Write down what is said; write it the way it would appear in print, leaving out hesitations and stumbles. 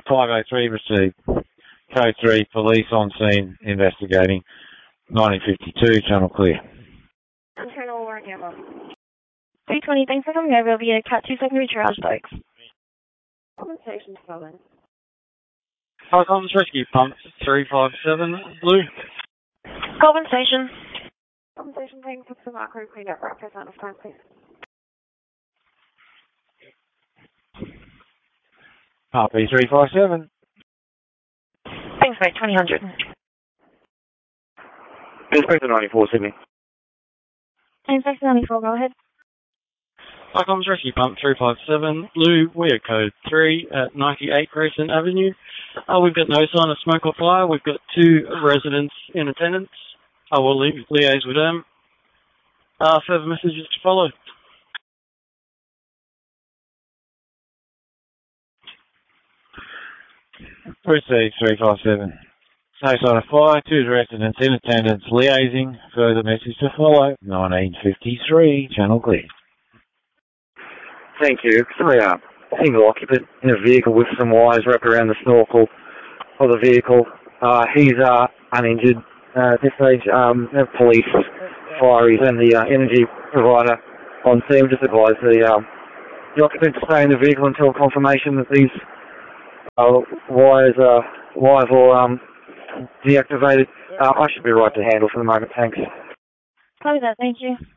503 received. Code 3, police on scene investigating. 1952, channel clear. Internal warrant ammo. 320, thanks for coming over. It'll be a Cat 2 secondary triage, thanks. Compensation coming. Comms Rescue Pump 357, blue. Compensation. Compensation, thanks for the macro cleanup breakfast out of time, please. Heartbeat 357. Thanks, mate, 2000. Inspector 94, Sydney. Inspector 94, go ahead. Comms Rescue Pump 357, blue. We are code 3 at 98 Grayson Avenue. We've got no sign of smoke or fire. We've got 2 residents in attendance. I will liaise with them. Further messages to follow. Received 357. No sign of fire, 2 residents in attendance, liaising. Further message to follow. 1953, channel clear. Thank you. Sorry, single occupant in a vehicle with some wires wrapped around the snorkel of the vehicle. He's uninjured. At this stage, police, fireys and the energy provider on scene just advised the occupant to stay in the vehicle until confirmation that these wires are live or deactivated. I should be right to handle for the moment, thanks. Copy that, thank you.